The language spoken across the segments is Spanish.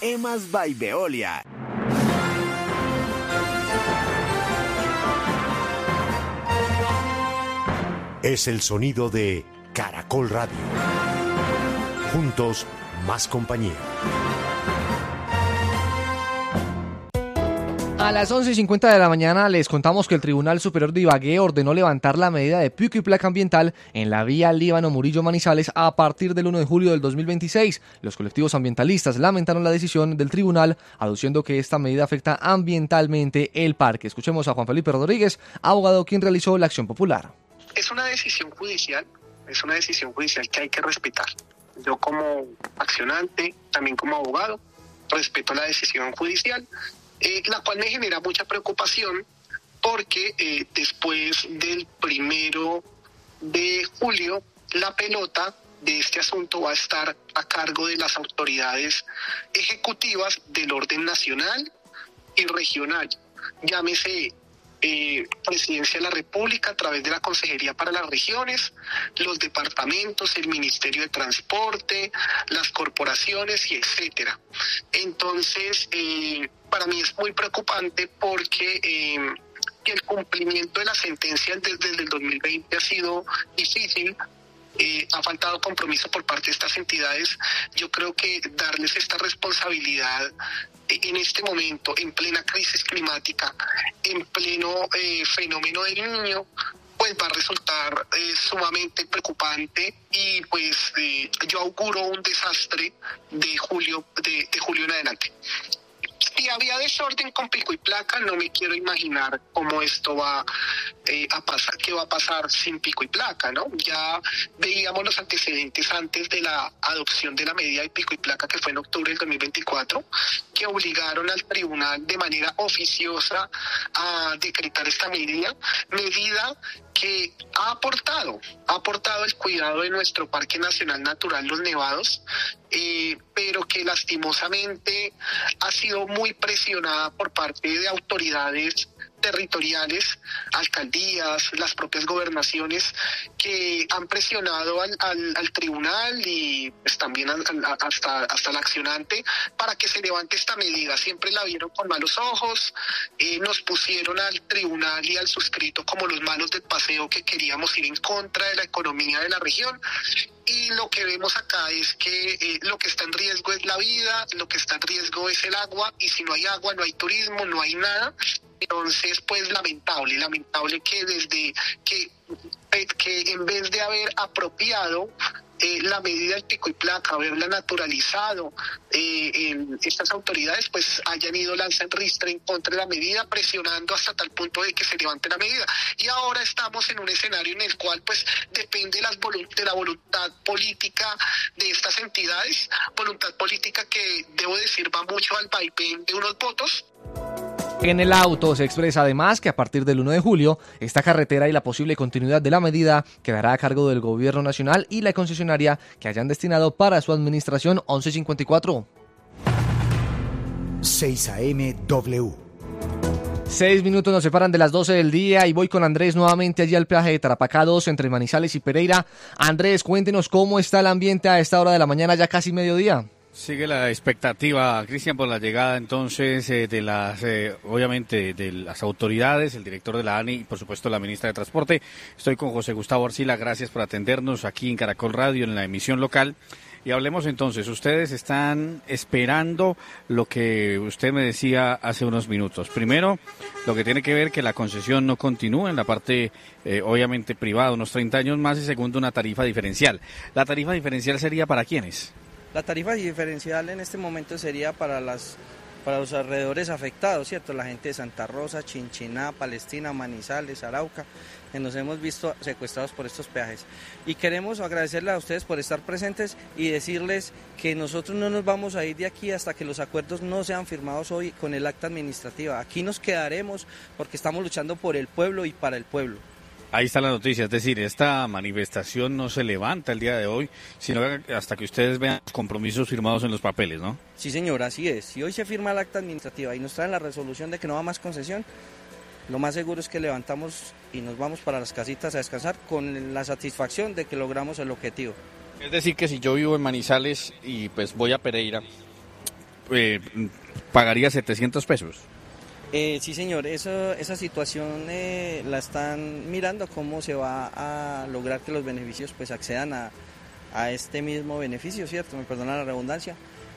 EMAS by Veolia. Es el sonido de Caracol Radio. Juntos, más compañía. A las 11:50 de la mañana les contamos que el Tribunal Superior de Ibagué ordenó levantar la medida de pico y placa ambiental en la vía Líbano-Murillo-Manizales a partir del 1 de julio del 2026. Los colectivos ambientalistas lamentaron la decisión del tribunal, aduciendo que esta medida afecta ambientalmente el parque. Escuchemos a Juan Felipe Rodríguez, abogado quien realizó la acción popular. Es una decisión judicial que hay que respetar. Yo como accionante, también como abogado, respeto la decisión judicial. La cual me genera mucha preocupación porque después del 1 de julio la pelota de este asunto va a estar a cargo de las autoridades ejecutivas del orden nacional y regional. Llámese Presidencia de la República a través de la Consejería para las Regiones, los departamentos, el Ministerio de Transporte, las corporaciones y etcétera. Entonces, para mí es muy preocupante porque el cumplimiento de las sentencias desde el 2020 ha sido difícil. Ha faltado compromiso por parte de estas entidades. Yo creo que darles esta responsabilidad en este momento, en plena crisis climática, en pleno fenómeno del Niño, pues va a resultar sumamente preocupante y pues yo auguro un desastre de julio en adelante. Si había desorden con pico y placa, no me quiero imaginar cómo esto va a pasar, qué va a pasar sin pico y placa, ¿no? Ya veíamos los antecedentes antes de la adopción de la medida de pico y placa, que fue en octubre del 2024, que obligaron al tribunal de manera oficiosa a decretar esta medida que ha aportado el cuidado de nuestro Parque Nacional Natural Los Nevados, pero que lastimosamente ha sido muy presionada por parte de autoridades territoriales, alcaldías, las propias gobernaciones, que han presionado al tribunal y pues también hasta el accionante para que se levante esta medida. Siempre la vieron con malos ojos, nos pusieron al tribunal y al suscrito como los malos del paseo que queríamos ir en contra de la economía de la región. Y lo que vemos acá es que lo que está en riesgo es la vida, lo que está en riesgo es el agua, y si no hay agua, no hay turismo, no hay nada. Entonces, pues lamentable que desde que en vez de haber apropiado la medida del pico y placa, haberla naturalizado, estas autoridades pues hayan ido lanza en ristre en contra de la medida, presionando hasta tal punto de que se levante la medida. Y ahora estamos en un escenario en el cual pues depende de la voluntad política de estas entidades, voluntad política que, debo decir, va mucho al vaivén de unos votos. En el auto se expresa además que a partir del 1 de julio, esta carretera y la posible continuidad de la medida quedará a cargo del gobierno nacional y la concesionaria que hayan destinado para su administración. 11:54. 6 AM W. 6 minutos nos separan de las 12 del día y voy con Andrés nuevamente allí al peaje de Tarapacá 2 entre Manizales y Pereira. Andrés, cuéntenos cómo está el ambiente a esta hora de la mañana, ya casi mediodía. Sigue la expectativa, Cristian, por la llegada entonces obviamente de las autoridades, el director de la ANI y por supuesto la ministra de Transporte. Estoy con José Gustavo Arcila, gracias por atendernos aquí en Caracol Radio en la emisión local. Y hablemos entonces, ustedes están esperando lo que usted me decía hace unos minutos. Primero, lo que tiene que ver que la concesión no continúe en la parte obviamente privada, unos 30 años más, y segundo, una tarifa diferencial. ¿La tarifa diferencial sería para quiénes? La tarifa diferencial en este momento sería para los alrededores afectados, ¿cierto? La gente de Santa Rosa, Chinchiná, Palestina, Manizales, Arauca, que nos hemos visto secuestrados por estos peajes. Y queremos agradecerles a ustedes por estar presentes y decirles que nosotros no nos vamos a ir de aquí hasta que los acuerdos no sean firmados hoy con el acta administrativa. Aquí nos quedaremos porque estamos luchando por el pueblo y para el pueblo. Ahí está la noticia, es decir, esta manifestación no se levanta el día de hoy, sino hasta que ustedes vean los compromisos firmados en los papeles, ¿no? Sí, señor, así es. Si hoy se firma el acta administrativa y nos traen la resolución de que no va más concesión, lo más seguro es que levantamos y nos vamos para las casitas a descansar con la satisfacción de que logramos el objetivo. Es decir, que si yo vivo en Manizales y pues voy a Pereira, pagaría 700 pesos. Sí, señor, esa situación la están mirando, cómo se va a lograr que los beneficios pues accedan a este mismo beneficio, ¿cierto? Me perdona la redundancia.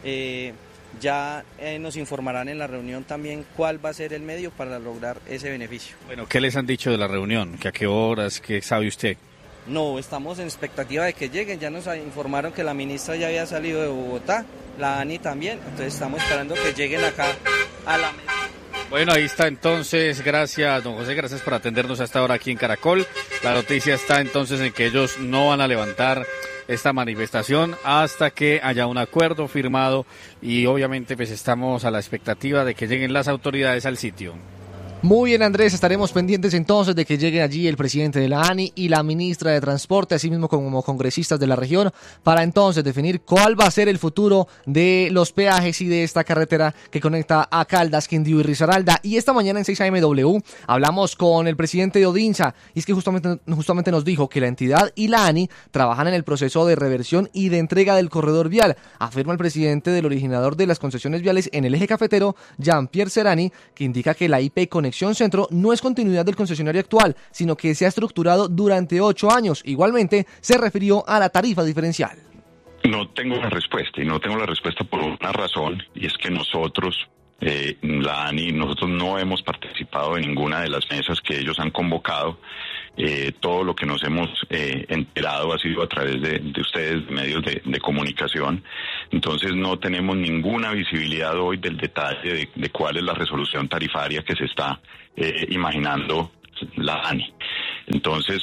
Ya nos informarán en la reunión también cuál va a ser el medio para lograr ese beneficio. Bueno, ¿qué les han dicho de la reunión? ¿Que a qué horas? ¿Qué sabe usted? No, estamos en expectativa de que lleguen. Ya nos informaron que la ministra ya había salido de Bogotá, la ANI también, entonces estamos esperando que lleguen acá a la mesa. Bueno, ahí está entonces, gracias don José, gracias por atendernos hasta ahora aquí en Caracol. La noticia está entonces en que ellos no van a levantar esta manifestación hasta que haya un acuerdo firmado y obviamente pues estamos a la expectativa de que lleguen las autoridades al sitio. Muy bien, Andrés, estaremos pendientes entonces de que llegue allí el presidente de la ANI y la ministra de Transporte, así mismo como congresistas de la región, para entonces definir cuál va a ser el futuro de los peajes y de esta carretera que conecta a Caldas, Quindío y Risaralda. Y esta mañana en 6am hablamos con el presidente de Odinsa, y es que justamente nos dijo que la entidad y la ANI trabajan en el proceso de reversión y de entrega del corredor vial, afirma el presidente del originador de las concesiones viales en el eje cafetero, Jean-Pierre Serrani, que indica que la IP Conexión Centro no es continuidad del concesionario actual, sino que se ha estructurado durante 8 años. Igualmente, se refirió a la tarifa diferencial. No tengo la respuesta, y no tengo la respuesta por una razón, y es que nosotros, la ANI, nosotros no hemos participado en ninguna de las mesas que ellos han convocado. Todo lo que nos hemos enterado ha sido a través de ustedes, de medios de comunicación. Entonces no tenemos ninguna visibilidad hoy del detalle de cuál es la resolución tarifaria que se está imaginando la ANI. Entonces,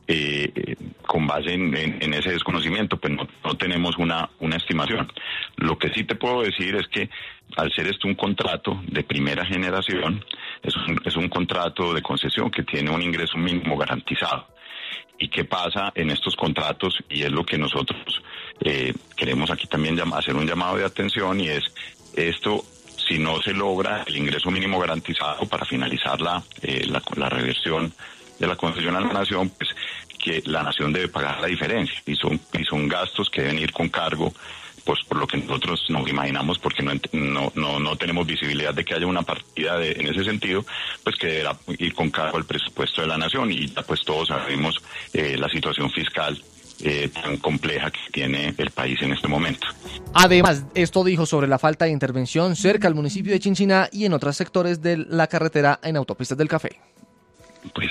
con base en ese desconocimiento, pues no tenemos una estimación. Lo que sí te puedo decir es que al ser esto un contrato de primera generación, es un contrato de concesión que tiene un ingreso mínimo garantizado. ¿Y qué pasa en estos contratos? Y es lo que nosotros queremos aquí también hacer un llamado de atención, y es esto: si no se logra el ingreso mínimo garantizado para finalizar la reversión de la concesión a la nación, pues que la nación debe pagar la diferencia, y son gastos que deben ir con cargo, pues por lo que nosotros nos imaginamos, porque no tenemos visibilidad de que haya una partida en ese sentido, pues que deberá ir con cargo al presupuesto de la nación, y ya pues todos sabemos la situación fiscal tan compleja que tiene el país en este momento. Además, esto dijo sobre la falta de intervención cerca al municipio de Chinchiná y en otros sectores de la carretera en autopistas del Café. Pues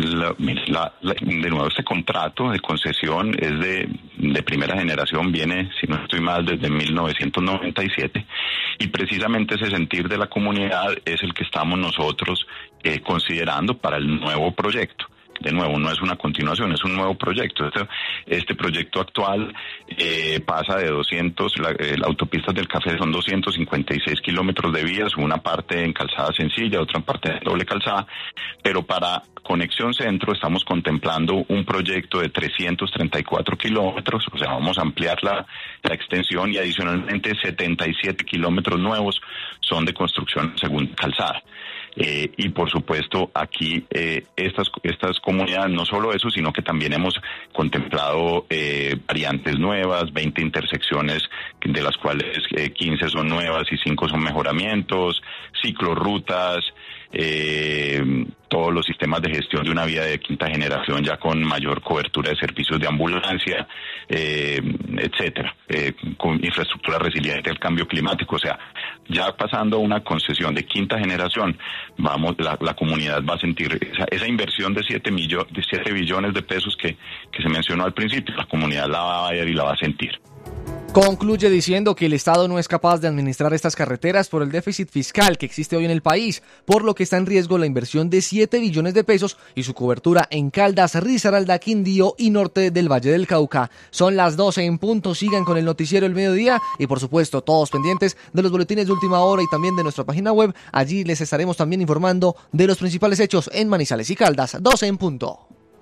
de nuevo, este contrato de concesión es de primera generación, viene, si no estoy mal, desde 1997, y precisamente ese sentir de la comunidad es el que estamos nosotros considerando para el nuevo proyecto. De nuevo, no es una continuación, es un nuevo proyecto. Este proyecto actual pasa de 200, las autopistas del Café son 256 kilómetros de vías, una parte en calzada sencilla, otra parte en doble calzada, pero para Conexión Centro estamos contemplando un proyecto de 334 kilómetros, o sea, vamos a ampliar la extensión, y adicionalmente 77 kilómetros nuevos son de construcción según calzada. Y por supuesto aquí estas comunidades, no solo eso, sino que también hemos contemplado variantes nuevas, 20 intersecciones de las cuales 15 son nuevas y 5 son mejoramientos, ciclorrutas, todos los sistemas de gestión de una vía de quinta generación ya con mayor cobertura de servicios de ambulancia, etcétera, con infraestructura resiliente al cambio climático. O sea, ya pasando a una concesión de quinta generación, la comunidad va a sentir esa inversión de 7 billones de pesos que se mencionó al principio. La comunidad la va a ver y la va a sentir. Concluye diciendo que el Estado no es capaz de administrar estas carreteras por el déficit fiscal que existe hoy en el país, por lo que está en riesgo la inversión de 7 billones de pesos y su cobertura en Caldas, Risaralda, Quindío y norte del Valle del Cauca. Son las 12 en punto, sigan con el noticiero El Mediodía y por supuesto todos pendientes de los boletines de última hora y también de nuestra página web. Allí les estaremos también informando de los principales hechos en Manizales y Caldas. 12 en punto.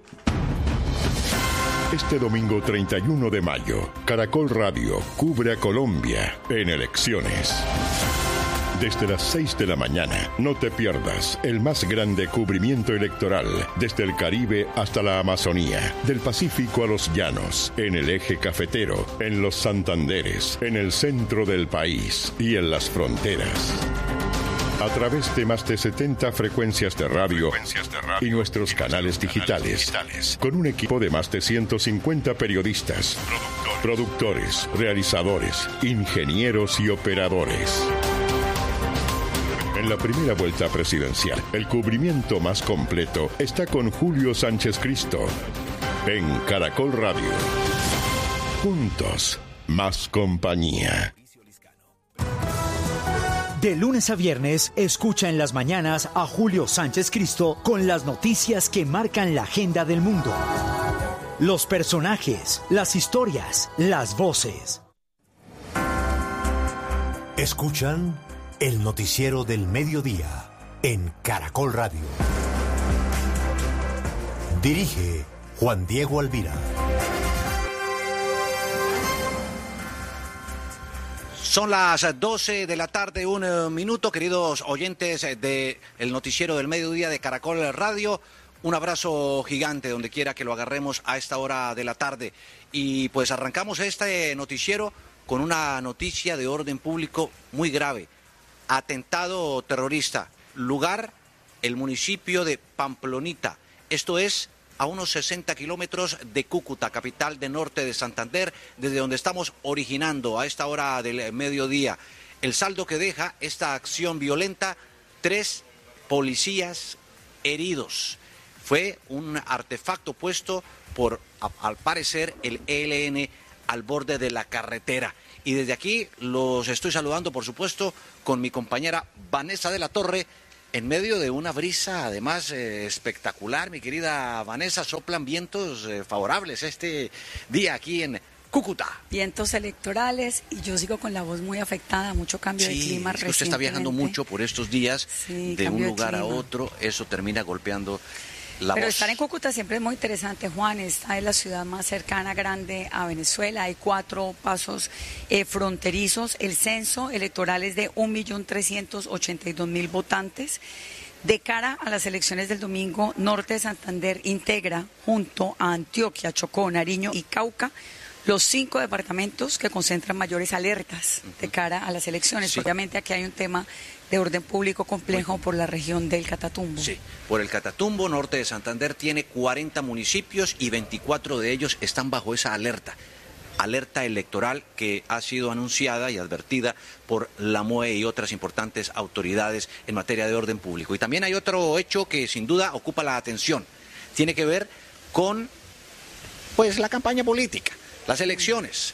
Este domingo 31 de mayo, Caracol Radio cubre a Colombia en elecciones. Desde las 6 de la mañana, no te pierdas el más grande cubrimiento electoral desde el Caribe hasta la Amazonía, del Pacífico a los llanos, en el eje cafetero, en los Santanderes, en el centro del país y en las fronteras. A través de más de 70 frecuencias de radio y nuestros canales digitales, con un equipo de más de 150 periodistas, productores, realizadores, ingenieros y operadores. En la primera vuelta presidencial, el cubrimiento más completo está con Julio Sánchez Cristo en Caracol Radio. Juntos, más compañía. De lunes a viernes, escucha en las mañanas a Julio Sánchez Cristo con las noticias que marcan la agenda del mundo. Los personajes, las historias, las voces. Escuchan el noticiero del mediodía en Caracol Radio. Dirige Juan Diego Alvira. Son las 12 de la tarde, un minuto, queridos oyentes del noticiero del mediodía de Caracol Radio. Un abrazo gigante donde quiera que lo agarremos a esta hora de la tarde. Y pues arrancamos este noticiero con una noticia de orden público muy grave. Atentado terrorista. Lugar, el municipio de Pamplonita. Esto es a unos 60 kilómetros de Cúcuta, capital de norte de Santander, desde donde estamos originando a esta hora del mediodía. El saldo que deja esta acción violenta, 3 policías heridos. Fue un artefacto puesto por, al parecer, el ELN al borde de la carretera. Y desde aquí los estoy saludando, por supuesto, con mi compañera Vanessa de la Torre, en medio de una brisa, además, espectacular, mi querida Vanessa. Soplan vientos favorables este día aquí en Cúcuta. Vientos electorales y yo sigo con la voz muy afectada, mucho cambio de clima recientemente. Usted está viajando mucho por estos días, de un lugar a otro, eso termina golpeando la Pero voz. Estar en Cúcuta siempre es muy interesante, Juan. Esta es la ciudad más cercana, grande a Venezuela. Hay 4 pasos fronterizos. El censo electoral es de 1.382.000 votantes. De cara a las elecciones del domingo, Norte de Santander integra, junto a Antioquia, Chocó, Nariño y Cauca, los 5 departamentos que concentran mayores alertas de cara a las elecciones. Sí. Obviamente aquí hay un tema de orden público complejo por la región del Catatumbo. Sí, por el Catatumbo, Norte de Santander tiene 40 municipios y 24 de ellos están bajo esa alerta electoral que ha sido anunciada y advertida por la MOE y otras importantes autoridades en materia de orden público. Y también hay otro hecho que sin duda ocupa la atención. Tiene que ver con, pues, la campaña política. Las elecciones.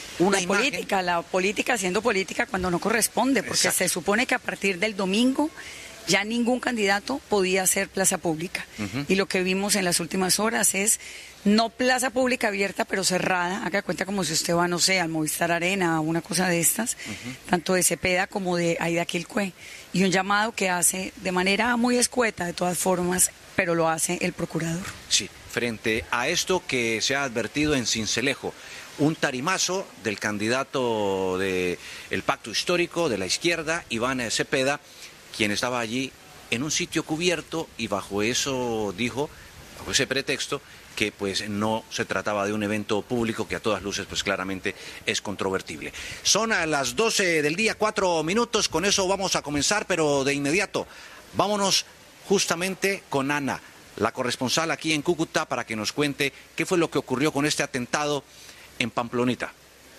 La política haciendo política cuando no corresponde, porque Exacto. Se supone que a partir del domingo ya ningún candidato podía hacer plaza pública. Y lo que vimos en las últimas horas es no plaza pública abierta, pero cerrada. Haga cuenta como si usted va, no sé, al Movistar Arena, a una cosa de estas, tanto de Cepeda como de Aida Quilcue. Y un llamado que hace de manera muy escueta, de todas formas, pero lo hace el procurador. Sí, frente a esto que se ha advertido en Sincelejo, un tarimazo del candidato del Pacto Histórico de la izquierda, Iván Cepeda, quien estaba allí en un sitio cubierto y bajo eso dijo, bajo ese pretexto, que pues no se trataba de un evento público que a todas luces pues claramente es controvertible. Son a las 12 del día, 4 minutos, con eso vamos a comenzar, pero de inmediato vámonos justamente con Ana, la corresponsal aquí en Cúcuta, para que nos cuente qué fue lo que ocurrió con este atentado en Pamplonita.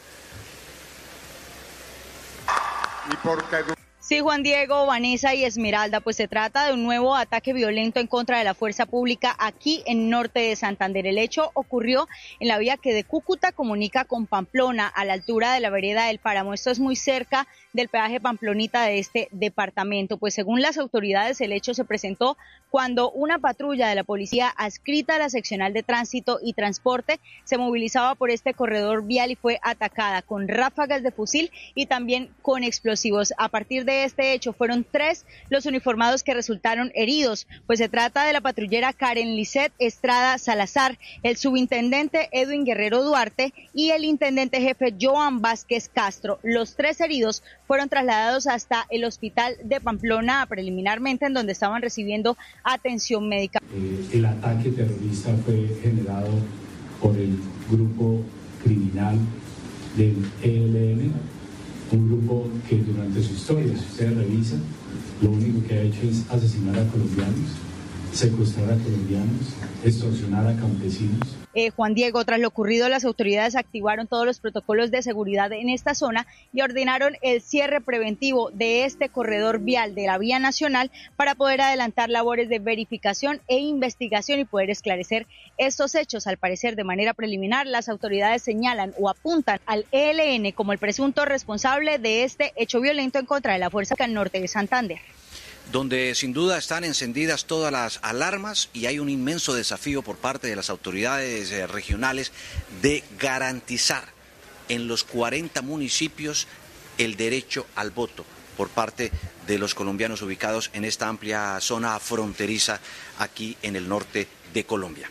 Sí, Juan Diego, Vanessa y Esmeralda, pues se trata de un nuevo ataque violento en contra de la fuerza pública aquí en norte de Santander. El hecho ocurrió en la vía que de Cúcuta comunica con Pamplona, a la altura de la vereda del Páramo. Esto es muy cerca del peaje Pamplonita de este departamento. Pues según las autoridades, el hecho se presentó cuando una patrulla de la policía adscrita a la seccional de tránsito y transporte se movilizaba por este corredor vial y fue atacada con ráfagas de fusil y también con explosivos. A partir de de este hecho fueron 3 los uniformados que resultaron heridos, pues se trata de la patrullera Karen Lisset Estrada Salazar, el subintendente Edwin Guerrero Duarte y el intendente jefe Joan Vázquez Castro. Los 3 heridos fueron trasladados hasta el hospital de Pamplona preliminarmente, en donde estaban recibiendo atención médica. El ataque terrorista fue generado por el grupo criminal del ELN, un grupo que durante su historia, si ustedes revisan, lo único que ha hecho es asesinar a colombianos, secuestrar a colombianos, extorsionar a campesinos. Juan Diego, tras lo ocurrido, las autoridades activaron todos los protocolos de seguridad en esta zona y ordenaron el cierre preventivo de este corredor vial de la vía nacional para poder adelantar labores de verificación e investigación y poder esclarecer estos hechos. Al parecer, de manera preliminar, las autoridades señalan o apuntan al ELN como el presunto responsable de este hecho violento en contra de la Fuerza Norte de Santander, donde sin duda están encendidas todas las alarmas y hay un inmenso desafío por parte de las autoridades regionales de garantizar en los 40 municipios el derecho al voto por parte de los colombianos ubicados en esta amplia zona fronteriza aquí en el norte de Colombia.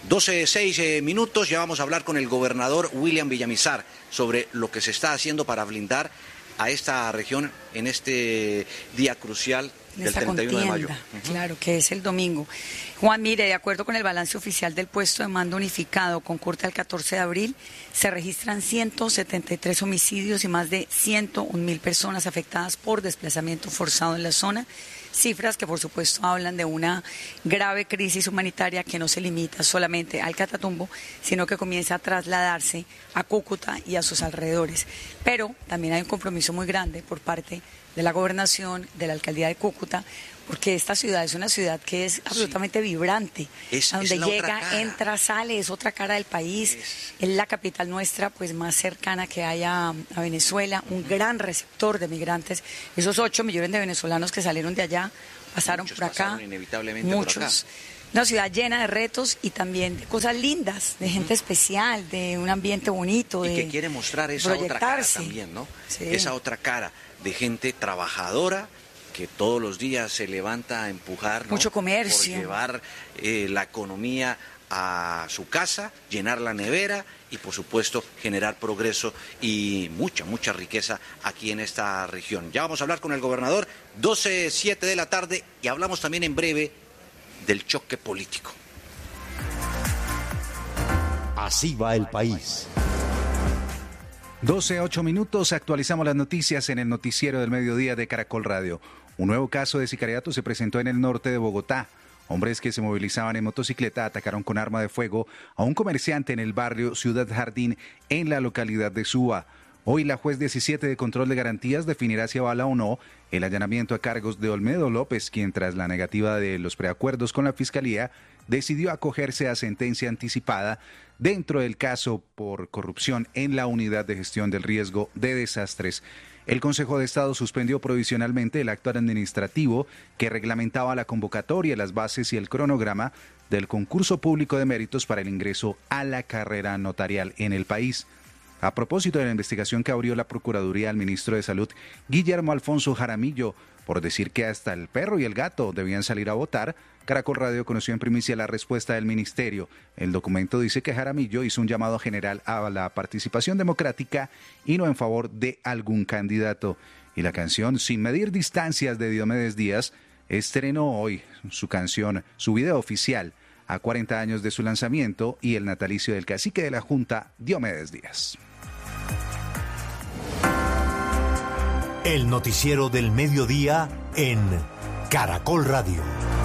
12:06 minutos, ya vamos a hablar con el gobernador William Villamizar sobre lo que se está haciendo para blindar a esta región en este día crucial del 31 de mayo. Claro, que es el domingo. Juan, mire, de acuerdo con el balance oficial del puesto de mando unificado con corte al 14 de abril, se registran 173 homicidios y más de 101.000 personas afectadas por desplazamiento forzado en la zona. Cifras que, por supuesto, hablan de una grave crisis humanitaria que no se limita solamente al Catatumbo, sino que comienza a trasladarse a Cúcuta y a sus alrededores. Pero también hay un compromiso muy grande por parte de la gobernación, de la alcaldía de Cúcuta, porque esta ciudad es una ciudad que es absolutamente vibrante, a donde llega, entra, sale, es otra cara del país, es la capital nuestra pues más cercana que hay a Venezuela, un gran receptor de migrantes, esos 8 millones de venezolanos que salieron de allá, pasaron por acá, inevitablemente muchos. Por acá. Una ciudad llena de retos y también de cosas lindas, de gente especial, de un ambiente bonito. Y que quiere mostrar esa otra cara también, ¿no? Sí. Esa otra cara de gente trabajadora que todos los días se levanta a empujar, ¿no? Mucho comercio. Por llevar la economía a su casa, llenar la nevera y por supuesto generar progreso y mucha riqueza aquí en esta región. Ya vamos a hablar con el gobernador, 12:07 de la tarde, y hablamos también en breve del choque político. Así va el país. 12:08 minutos, actualizamos las noticias en el noticiero del mediodía de Caracol Radio. Un nuevo caso de sicariato se presentó en el norte de Bogotá. Hombres que se movilizaban en motocicleta atacaron con arma de fuego a un comerciante en el barrio Ciudad Jardín, en la localidad de Suba. Hoy la juez 17 de control de garantías definirá si avala o no el allanamiento a cargos de Olmedo López, quien tras la negativa de los preacuerdos con la Fiscalía decidió acogerse a sentencia anticipada dentro del caso por corrupción en la Unidad de Gestión del Riesgo de Desastres. El Consejo de Estado suspendió provisionalmente el acto administrativo que reglamentaba la convocatoria, las bases y el cronograma del concurso público de méritos para el ingreso a la carrera notarial en el país. A propósito de la investigación que abrió la Procuraduría al ministro de Salud, Guillermo Alfonso Jaramillo, por decir que hasta el perro y el gato debían salir a votar, Caracol Radio conoció en primicia la respuesta del ministerio. El documento dice que Jaramillo hizo un llamado general a la participación democrática y no en favor de algún candidato. Y la canción Sin Medir Distancias de Diomedes Díaz estrenó hoy su video oficial a 40 años de su lanzamiento y el natalicio del cacique de la Junta, Diomedes Díaz. El noticiero del mediodía en Caracol Radio.